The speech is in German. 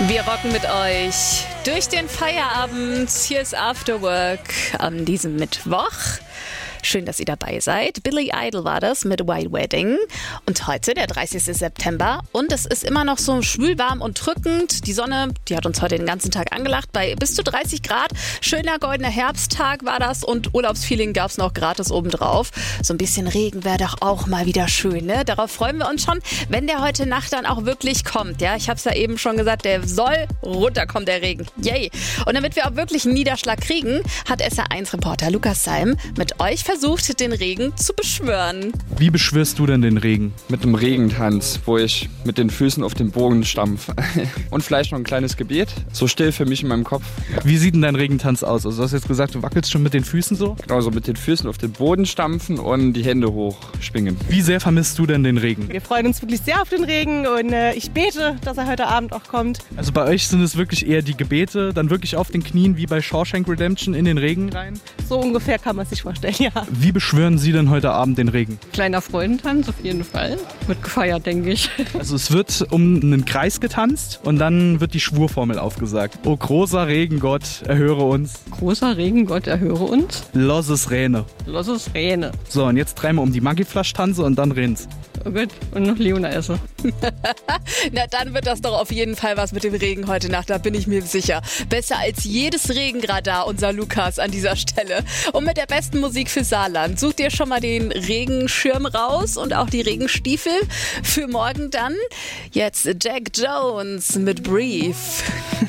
Wir rocken mit euch durch den Feierabend. Hier ist After Work an diesem Mittwoch. Schön, dass ihr dabei seid. Billy Idol war das mit White Wedding. Und heute, der 30. September. Und es ist immer noch so schwül, warm und drückend. Die Sonne, die hat uns heute den ganzen Tag angelacht bei bis zu 30 Grad. Schöner goldener Herbsttag war das. Und Urlaubsfeeling gab es noch gratis obendrauf. So ein bisschen Regen wäre doch auch mal wieder schön, ne? Darauf freuen wir uns schon, wenn der heute Nacht dann auch wirklich kommt. Ja, ich habe es ja eben schon gesagt, der soll runterkommen, der Regen. Yay! Und damit wir auch wirklich einen Niederschlag kriegen, hat SR1-Reporter Lukas Salm mit euch versucht, den Regen zu beschwören. Wie beschwörst du denn den Regen? Mit einem Regentanz, wo ich mit den Füßen auf den Boden stampfe. Und vielleicht noch ein kleines Gebet. So still für mich in meinem Kopf. Wie sieht denn dein Regentanz aus? Also du hast jetzt gesagt, du wackelst schon mit den Füßen so? Genau, so mit den Füßen auf den Boden stampfen und die Hände hochschwingen. Wie sehr vermisst du denn den Regen? Wir freuen uns wirklich sehr auf den Regen und ich bete, dass er heute Abend auch kommt. Also bei euch sind es wirklich eher die Gebete, dann wirklich auf den Knien wie bei Shawshank Redemption in den Regen rein? So ungefähr kann man sich vorstellen, ja. Wie beschwören Sie denn heute Abend den Regen? Kleiner Freudentanz auf jeden Fall. Wird gefeiert, denke ich. Also es wird um einen Kreis getanzt und dann wird die Schwurformel aufgesagt. O großer Regengott, erhöre uns. Großer Regengott, erhöre uns. Losses Räne. Losses Räne. So, und jetzt dreimal um die Maggi-Flasche tanze und dann rennt's. Oh Gott, und noch Leona esse. Na, dann wird das doch auf jeden Fall was mit dem Regen heute Nacht, da bin ich mir sicher. Besser als jedes Regenradar, unser Lukas an dieser Stelle. Und mit der besten Musik für Saarland. Sucht ihr schon mal den Regenschirm raus und auch die Regenstiefel für morgen dann? Jetzt Jack Jones mit Brief.